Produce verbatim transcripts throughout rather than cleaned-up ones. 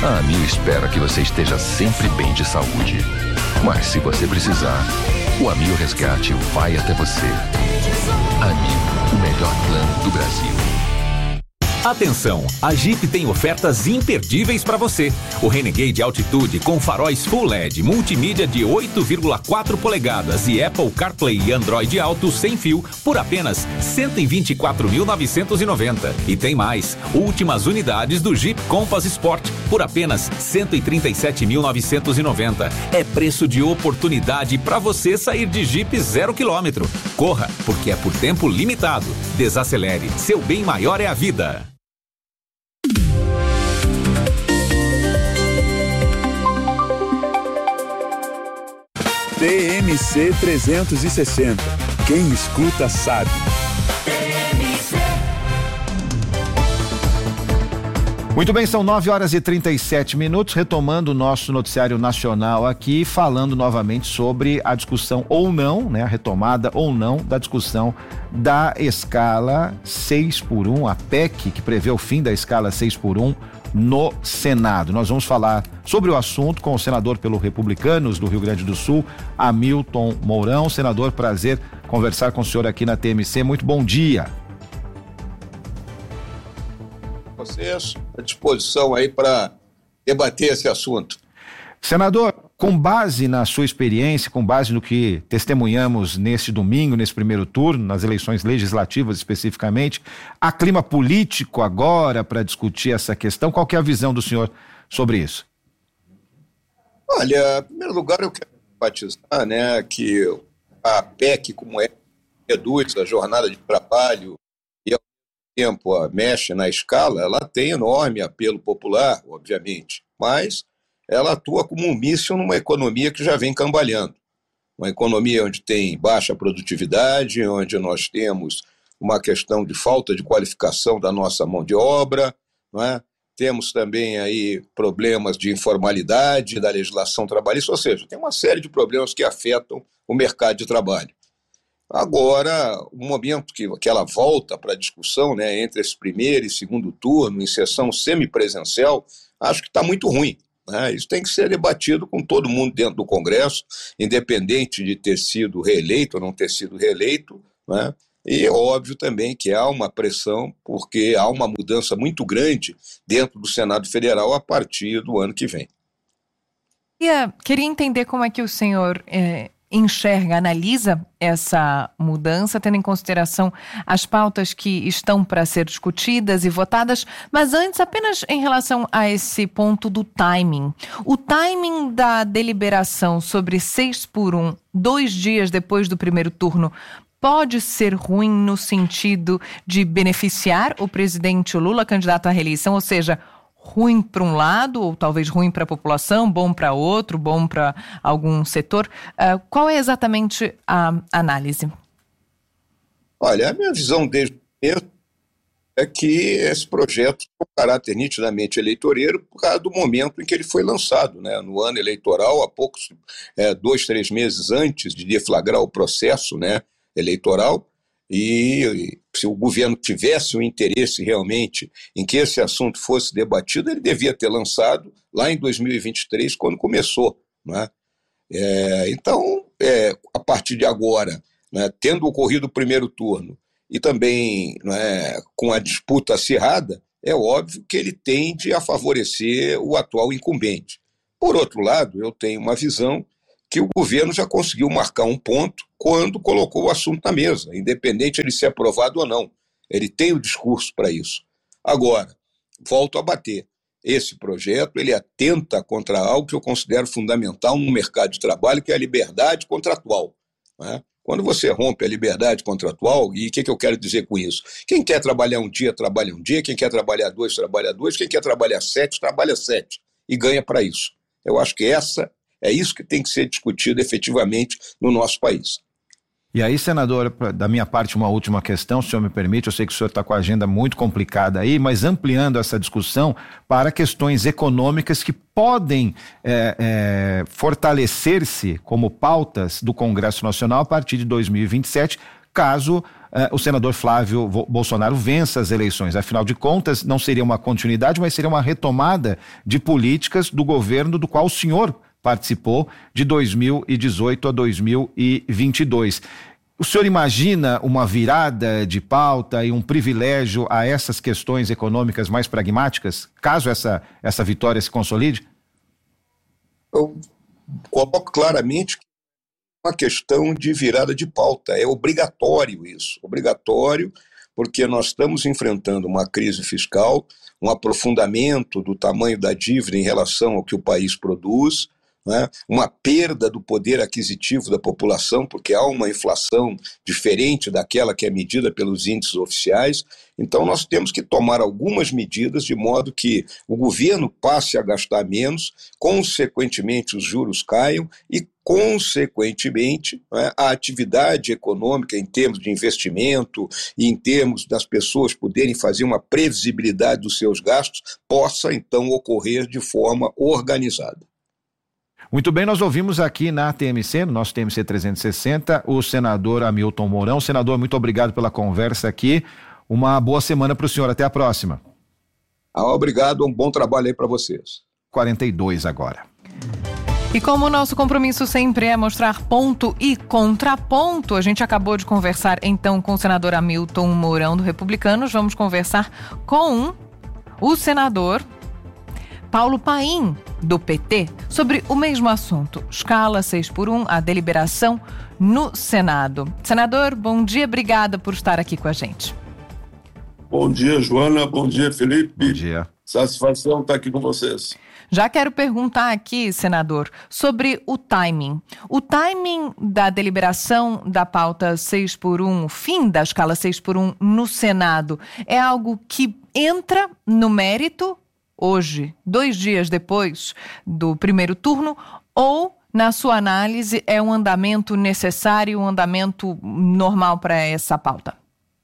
A Amil espera que você esteja sempre bem de saúde. Mas se você precisar, o Amil Resgate vai até você. Amil, o melhor plano do Brasil. Atenção, a Jeep tem ofertas imperdíveis para você. O Renegade Altitude com faróis Full L E D, multimídia de oito vírgula quatro polegadas e Apple CarPlay e Android Auto sem fio por apenas cento e vinte e quatro mil novecentos e noventa. E tem mais, últimas unidades do Jeep Compass Sport por apenas cento e trinta e sete mil novecentos e noventa. É preço de oportunidade para você sair de Jeep zero quilômetro. Corra, porque é por tempo limitado. Desacelere, seu bem maior é a vida. T M C trezentos e sessenta. Quem escuta sabe. Muito bem, são nove horas e trinta e sete minutos, retomando o nosso noticiário nacional aqui, falando novamente sobre a discussão ou não, né, a retomada ou não da discussão da escala seis por um, a P E C, que prevê o fim da escala seis por um no Senado. Nós vamos falar sobre o assunto com o senador pelo Republicanos do Rio Grande do Sul, Hamilton Mourão. Senador, prazer conversar com o senhor aqui na T M C. Muito bom dia. Vocês à disposição aí para debater esse assunto. Senador, com base na sua experiência, com base no que testemunhamos neste domingo, nesse primeiro turno, nas eleições legislativas especificamente, há clima político agora para discutir essa questão? Qual que é a visão do senhor sobre isso? Olha, em primeiro lugar eu quero enfatizar, né, que a P E C, como é, reduz a jornada de trabalho e ao mesmo tempo a mexe na escala, ela tem enorme apelo popular, obviamente, mas ela atua como um míssil numa economia que já vem cambaleando. Uma economia onde tem baixa produtividade, onde nós temos uma questão de falta de qualificação da nossa mão de obra, não é? Temos também aí problemas de informalidade da legislação trabalhista, ou seja, tem uma série de problemas que afetam o mercado de trabalho. Agora, o momento que, que ela volta para a discussão, né, entre esse primeiro e segundo turno, em sessão semipresencial, acho que está muito ruim. Né? Isso tem que ser debatido com todo mundo dentro do Congresso, independente de ter sido reeleito ou não ter sido reeleito, né? E é óbvio também que há uma pressão, porque há uma mudança muito grande dentro do Senado Federal a partir do ano que vem. Queria, queria entender como é que o senhor é, enxerga, analisa essa mudança, tendo em consideração as pautas que estão para ser discutidas e votadas, mas antes, apenas em relação a esse ponto do timing. O timing da deliberação sobre seis por um, dois dias depois do primeiro turno, pode ser ruim no sentido de beneficiar o presidente Lula, candidato à reeleição, ou seja, ruim para um lado, ou talvez ruim para a população, bom para outro, bom para algum setor. Uh, qual é exatamente a análise? Olha, a minha visão desde o começo é que esse projeto tem um caráter nitidamente eleitoreiro por causa do momento em que ele foi lançado, né? No ano eleitoral, há poucos, é, dois, três meses antes de deflagrar o processo, né, eleitoral, e se o governo tivesse um interesse realmente em que esse assunto fosse debatido, ele devia ter lançado lá em dois mil e vinte e três, quando começou, né? É, então, é, a partir de agora, né, tendo ocorrido o primeiro turno e também, né, com a disputa acirrada, é óbvio que ele tende a favorecer o atual incumbente. Por outro lado, eu tenho uma visão que o governo já conseguiu marcar um ponto quando colocou o assunto na mesa, independente de ele ser aprovado ou não. Ele tem o discurso para isso. Agora, volto a bater. Esse projeto, ele atenta contra algo que eu considero fundamental no mercado de trabalho, que é a liberdade contratual, né? Quando você rompe a liberdade contratual, e o que, que eu quero dizer com isso? Quem quer trabalhar um dia, trabalha um dia, quem quer trabalhar dois, trabalha dois, quem quer trabalhar sete, trabalha sete, e ganha para isso. Eu acho que essa É isso que tem que ser discutido efetivamente no nosso país. E aí, senador, da minha parte, uma última questão, se o senhor me permite, eu sei que o senhor está com a agenda muito complicada aí, mas ampliando essa discussão para questões econômicas que podem é, é, fortalecer-se como pautas do Congresso Nacional a partir de dois mil e vinte e sete, caso uh, o senador Flávio Bolsonaro vença as eleições. Afinal de contas, não seria uma continuidade, mas seria uma retomada de políticas do governo do qual o senhor participou de dois mil e dezoito a dois mil e vinte e dois. O senhor imagina uma virada de pauta e um privilégio a essas questões econômicas mais pragmáticas, caso essa, essa vitória se consolide? Eu coloco claramente que é uma questão de virada de pauta. É obrigatório isso, obrigatório, porque nós estamos enfrentando uma crise fiscal, um aprofundamento do tamanho da dívida em relação ao que o país produz, né? Uma perda do poder aquisitivo da população, porque há uma inflação diferente daquela que é medida pelos índices oficiais. Então nós temos que tomar algumas medidas de modo que o governo passe a gastar menos, consequentemente os juros caiam e, consequentemente, né, a atividade econômica em termos de investimento e em termos das pessoas poderem fazer uma previsibilidade dos seus gastos possa então ocorrer de forma organizada. Muito bem, nós ouvimos aqui na T M C, no nosso T M C trezentos e sessenta, o senador Hamilton Mourão. Senador, muito obrigado pela conversa aqui. Uma boa semana para o senhor. Até a próxima. Ah, obrigado, um bom trabalho aí para vocês. quarenta e dois agora. E como o nosso compromisso sempre é mostrar ponto e contraponto, a gente acabou de conversar então com o senador Hamilton Mourão do Republicanos. Vamos conversar com o senador Paulo Paim, do P T, sobre o mesmo assunto. Escala seis por um, a deliberação no Senado. Senador, bom dia, obrigada por estar aqui com a gente. Bom dia, Joana, bom dia, Felipe. Bom dia. Satisfação estar aqui com vocês. Já quero perguntar aqui, senador, sobre o timing. O timing da deliberação da pauta seis por um, o fim da escala seis por um no Senado, é algo que entra no mérito hoje, dois dias depois do primeiro turno, ou, na sua análise, é um andamento necessário, um andamento normal para essa pauta?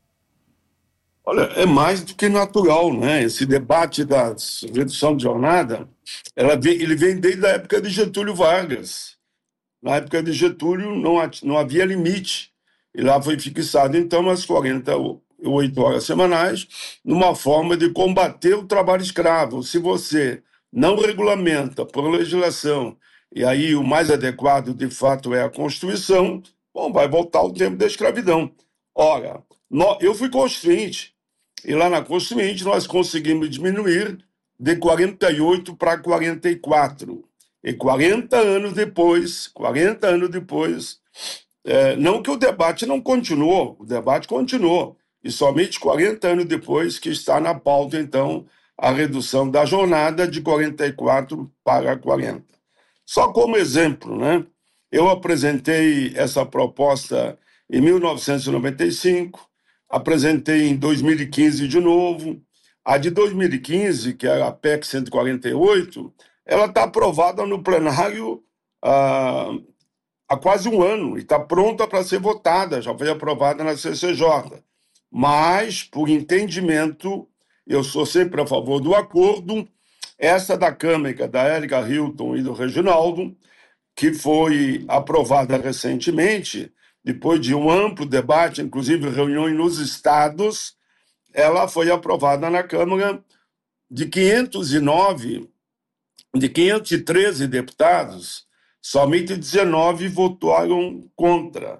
Olha, é mais do que natural, né? Esse debate da redução de jornada, ela vem, ele vem desde a época de Getúlio Vargas. Na época de Getúlio não, não havia limite, e lá foi fixado, então, as quarenta e oito horas semanais, numa forma de combater o trabalho escravo. Se você não regulamenta por legislação, e aí o mais adequado, de fato, é a Constituição, bom, vai voltar o tempo da escravidão. Ora, eu fui constituinte, e lá na Constituinte nós conseguimos diminuir de quarenta e oito para quarenta e quatro. E quarenta anos depois, quarenta anos depois, é, não que o debate não continuou, o debate continuou, e somente quarenta anos depois que está na pauta, então, a redução da jornada de quarenta e quatro para quarenta. Só como exemplo, né? Eu apresentei essa proposta em mil novecentos e noventa e cinco, apresentei em dois mil e quinze de novo. A de dois mil e quinze, que é a P E C cento e quarenta e oito, ela está aprovada no plenário ah, há quase um ano e está pronta para ser votada, já foi aprovada na C C J. Mas, por entendimento, eu sou sempre a favor do acordo, essa da Câmara, da Érica Hilton e do Reginaldo, que foi aprovada recentemente, depois de um amplo debate, inclusive reuniões nos estados, ela foi aprovada na Câmara de quinhentos e nove, de quinhentos e treze deputados, somente dezenove votaram contra.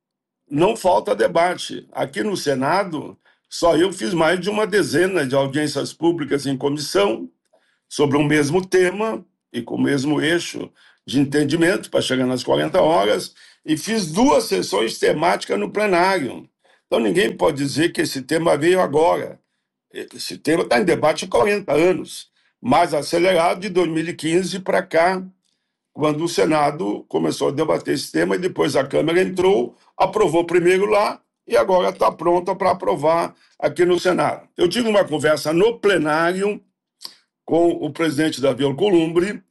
Não falta debate. Aqui no Senado, só eu fiz mais de uma dezena de audiências públicas em comissão sobre o mesmo tema e com o mesmo eixo de entendimento para chegar nas quarenta horas, e fiz duas sessões temáticas no plenário. Então ninguém pode dizer que esse tema veio agora. Esse tema está em debate há quarenta anos, mais acelerado de dois mil e quinze para cá, quando o Senado começou a debater esse tema e depois a Câmara entrou, aprovou primeiro lá e agora está pronta para aprovar aqui no Senado. Eu tive uma conversa no plenário com o presidente Davi Alcolumbre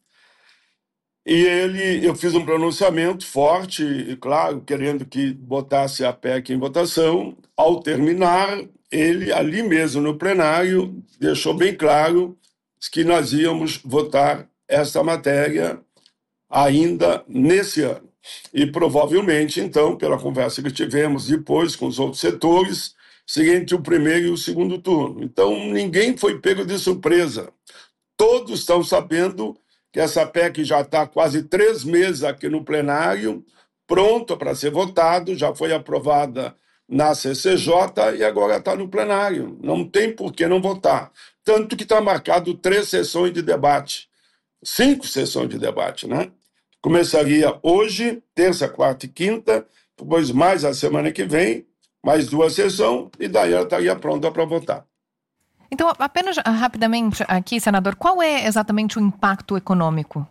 e ele, eu fiz um pronunciamento forte e, claro, querendo que botasse a P E C em votação. Ao terminar, ele, ali mesmo no plenário, deixou bem claro que nós íamos votar essa matéria ainda nesse ano. E provavelmente, então, pela conversa que tivemos depois com os outros setores, seria entre o primeiro e o segundo turno. Então, ninguém foi pego de surpresa. Todos estão sabendo que essa P E C já está quase três meses aqui no plenário, pronta para ser votado, já foi aprovada na C C J e agora está no plenário. Não tem por que não votar. Tanto que está marcado três sessões de debate, cinco sessões de debate, né? Começaria hoje, terça, quarta e quinta, depois mais a semana que vem, mais duas sessões, e daí ela estaria pronta para votar. Então, apenas rapidamente aqui, senador, qual é exatamente o impacto econômico?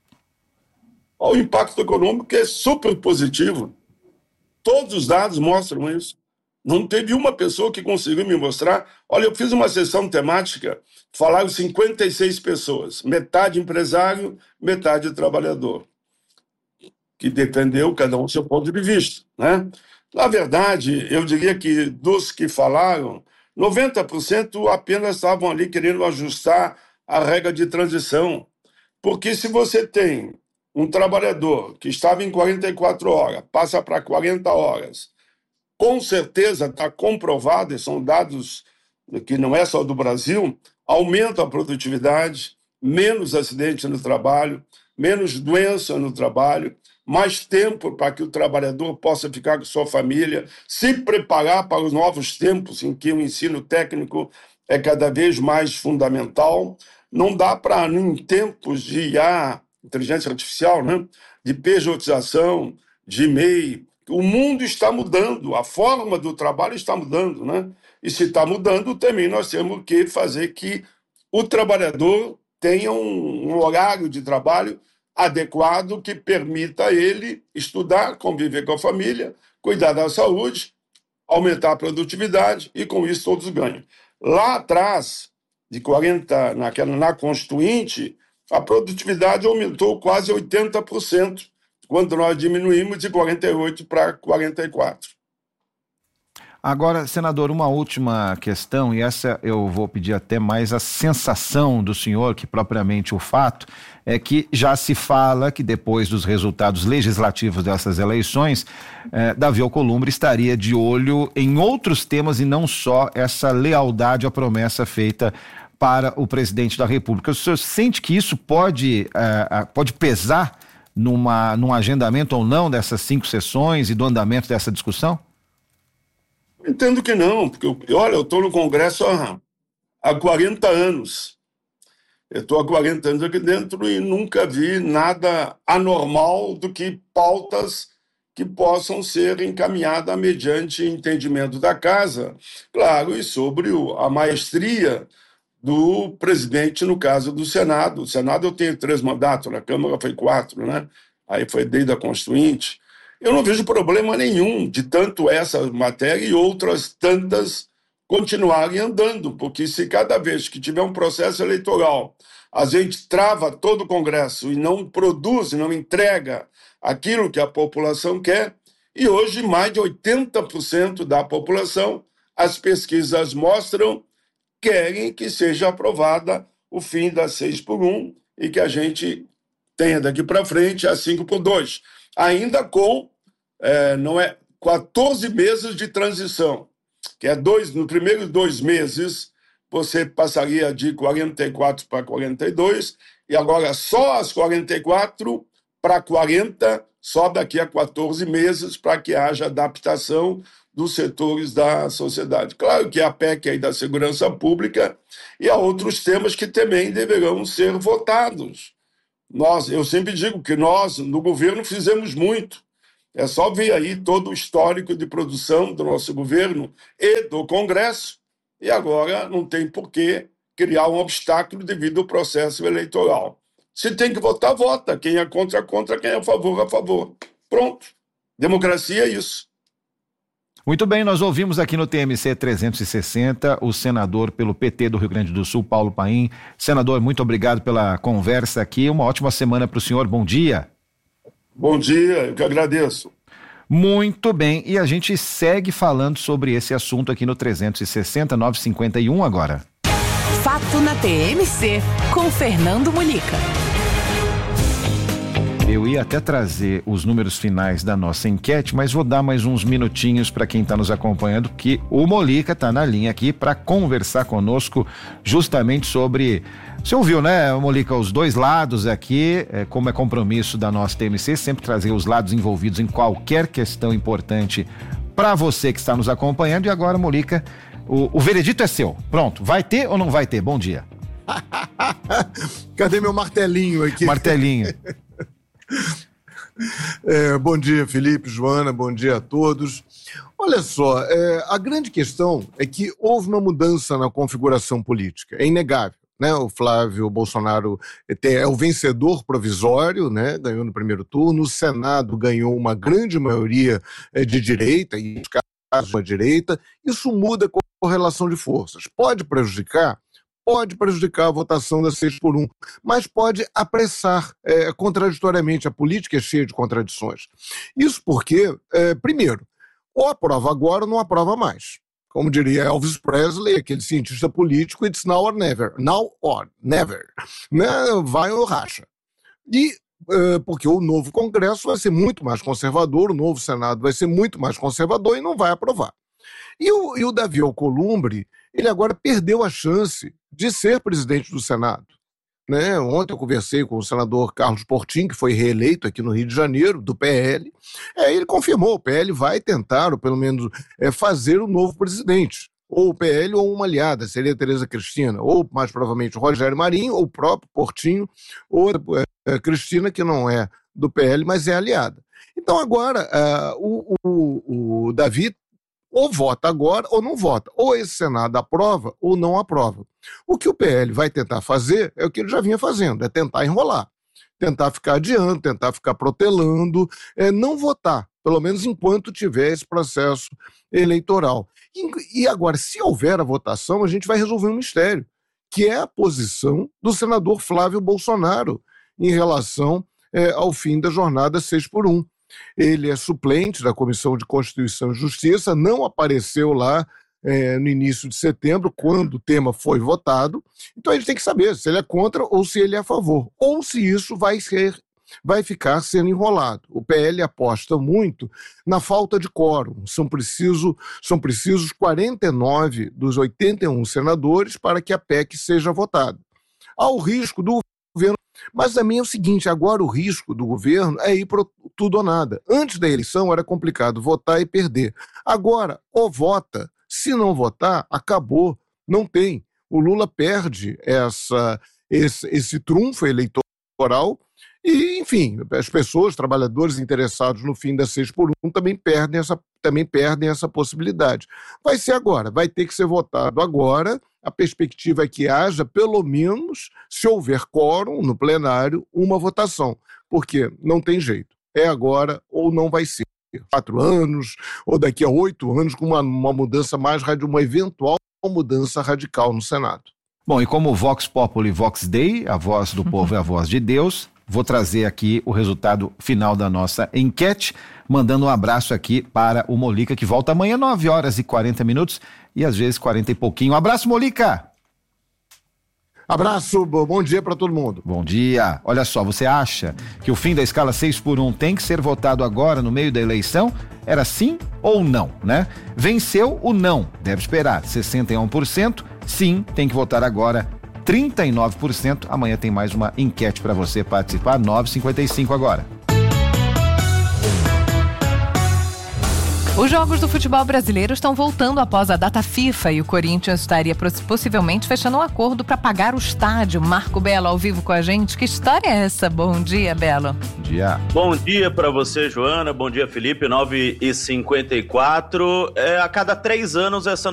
O impacto econômico é super positivo. Todos os dados mostram isso. Não teve uma pessoa que conseguiu me mostrar. Olha, eu fiz uma sessão temática, falaram cinquenta e seis pessoas, metade empresário, metade trabalhador, que defendeu cada um seu ponto de vista, né? Na verdade, eu diria que dos que falaram, noventa por cento apenas estavam ali querendo ajustar a regra de transição. Porque se você tem um trabalhador que estava em quarenta e quatro horas, passa para quarenta horas, com certeza está comprovado, e são dados que não é só do Brasil, aumenta a produtividade, menos acidente no trabalho, menos doença no trabalho, mais tempo para que o trabalhador possa ficar com sua família, se preparar para os novos tempos em que o ensino técnico é cada vez mais fundamental. Não dá para, em tempos de I A, inteligência artificial, né, de pejotização, de M E I, o mundo está mudando, a forma do trabalho está mudando, né? E se está mudando, também nós temos que fazer que o trabalhador tenha um, um horário de trabalho adequado que permita a ele estudar, conviver com a família, cuidar da saúde, aumentar a produtividade e, com isso, todos ganham. Lá atrás, de quarenta, naquela, na Constituinte, a produtividade aumentou quase oitenta por cento, quando nós diminuímos de quarenta e oito para quarenta e quatro. Agora, senador, uma última questão, e essa eu vou pedir até mais a sensação do senhor que propriamente o fato, é que já se fala que depois dos resultados legislativos dessas eleições, eh, Davi Alcolumbre estaria de olho em outros temas e não só essa lealdade à promessa feita para o presidente da República. O senhor sente que isso pode, eh, pode pesar numa, num agendamento ou não dessas cinco sessões e do andamento dessa discussão? Entendo que não, porque, eu, olha, eu estou no Congresso há, há quarenta anos. Eu estou há quarenta anos aqui dentro e nunca vi nada anormal do que pautas que possam ser encaminhadas mediante entendimento da Casa, claro, e sobre o, a maestria do presidente, no caso do Senado. O Senado eu tenho três mandatos, na Câmara foi quatro, né? Aí foi desde a Constituinte. Eu não vejo problema nenhum de tanto essa matéria e outras tantas continuarem andando, porque se cada vez que tiver um processo eleitoral a gente trava todo o Congresso e não produz, não entrega aquilo que a população quer, e hoje mais de oitenta por cento da população, as pesquisas mostram, querem que seja aprovada o fim da seis por um e que a gente tenha daqui para frente a cinco por dois. Ainda com é, não é, quatorze meses de transição, que é dois, nos primeiros dois meses você passaria de quarenta e quatro para quarenta e dois, e agora só as quarenta e quatro para quarenta, só daqui a quatorze meses, para que haja adaptação dos setores da sociedade. Claro que a P E C aí da segurança pública e há outros temas que também deverão ser votados. Nós, eu sempre digo que nós, no governo, fizemos muito. É só ver aí todo o histórico de produção do nosso governo e do Congresso, e agora não tem por que criar um obstáculo devido ao processo eleitoral. Se tem que votar, vota. Quem é contra, contra. Quem é a favor, a favor. Pronto. Democracia é isso. Muito bem, nós ouvimos aqui no T M C trezentos e sessenta o senador pelo P T do Rio Grande do Sul, Paulo Paim. Senador, muito obrigado pela conversa aqui. Uma ótima semana para o senhor. Bom dia. Bom dia, eu que agradeço. Muito bem, e a gente segue falando sobre esse assunto aqui no trezentos e sessenta, novecentos e cinquenta e um agora. Fato na T M C, com Fernando Mulica. Eu ia até trazer os números finais da nossa enquete, mas vou dar mais uns minutinhos para quem está nos acompanhando, que o Molica está na linha aqui para conversar conosco justamente sobre... Você ouviu, né, Molica, os dois lados aqui, é, como é compromisso da nossa T M C, sempre trazer os lados envolvidos em qualquer questão importante para você que está nos acompanhando. E agora, Molica, o, o veredito é seu. Pronto, vai ter ou não vai ter? Bom dia. Cadê meu martelinho aqui? Martelinho. É, bom dia, Felipe, Joana, bom dia a todos. Olha só, é, a grande questão é que houve uma mudança na configuração política, é inegável, né? O Flávio Bolsonaro é o vencedor provisório, né? Ganhou no primeiro turno, o Senado ganhou uma grande maioria de direita, e nos casos uma direita, isso muda a correlação de forças. Pode prejudicar? Pode prejudicar a votação da seis por um, mas pode apressar é, contraditoriamente. A política é cheia de contradições. Isso porque, é, primeiro, ou aprova agora ou não aprova mais. Como diria Elvis Presley, aquele cientista político, it's now or never. Now or never. Né? Vai ou racha. E é, porque o novo Congresso vai ser muito mais conservador, o novo Senado vai ser muito mais conservador e não vai aprovar. E o, e o Davi Alcolumbre, ele agora perdeu a chance de ser presidente do Senado. Né? Ontem eu conversei com o senador Carlos Portinho, que foi reeleito aqui no Rio de Janeiro, do P L. É, ele confirmou, o P L vai tentar, ou pelo menos é, fazer o novo presidente. Ou o P L ou uma aliada, seria a Tereza Cristina, ou mais provavelmente o Rogério Marinho, ou o próprio Portinho, ou a Cristina, que não é do P L, mas é aliada. Então agora uh, o, o, o Davi ou vota agora ou não vota. Ou esse Senado aprova ou não aprova. O que o P L vai tentar fazer é o que ele já vinha fazendo, é tentar enrolar, tentar ficar adiando, tentar ficar protelando, é não votar, pelo menos enquanto tiver esse processo eleitoral. E, e agora, se houver a votação, a gente vai resolver um mistério, que é a posição do senador Flávio Bolsonaro em relação é, ao fim da jornada seis por um. Ele é suplente da Comissão de Constituição e Justiça, não apareceu lá é, no início de setembro, quando o tema foi votado. Então a gente tem que saber se ele é contra ou se ele é a favor, ou se isso vai, ser, vai ficar sendo enrolado. O P L aposta muito na falta de quórum. São, preciso, são precisos quarenta e nove dos oitenta e um senadores para que a P E C seja votada. Há o risco do governo. Mas também é o seguinte, agora o risco do governo é ir para tudo ou nada. Antes da eleição era complicado votar e perder. Agora, ou vota, se não votar, acabou, não tem. O Lula perde essa, esse, esse trunfo eleitoral e, enfim, as pessoas, trabalhadores interessados no fim da seis por um também perdem essa, também perdem essa possibilidade. Vai ser agora, vai ter que ser votado agora. A perspectiva é que haja, pelo menos, se houver quórum no plenário, uma votação. Porque não tem jeito. É agora ou não vai ser. Quatro anos, ou daqui a oito anos, com uma, uma mudança mais radical, uma eventual mudança radical no Senado. Bom, e como Vox Populi Vox Dei, a voz do povo é a voz de Deus, vou trazer aqui o resultado final da nossa enquete, mandando um abraço aqui para o Molica, que volta amanhã, nove horas e quarenta minutos, e às vezes quarenta e pouquinho. Um abraço, Molica! Abraço, bom dia para todo mundo. Bom dia. Olha só, você acha que o fim da escala seis por um tem que ser votado agora no meio da eleição? Era sim ou não, né? Venceu o não, deve esperar, sessenta e um por cento. Sim, tem que votar agora, trinta e nove por cento. Amanhã tem mais uma enquete para você participar, nove e cinquenta e cinco agora. Os jogos do futebol brasileiro estão voltando após a data FIFA e o Corinthians estaria possivelmente fechando um acordo para pagar o estádio. Marco Belo ao vivo com a gente. Que história é essa? Bom dia, Belo. Bom dia. Bom dia para você, Joana. Bom dia, Felipe. nove e cinquenta e quatro. É, a cada três anos essa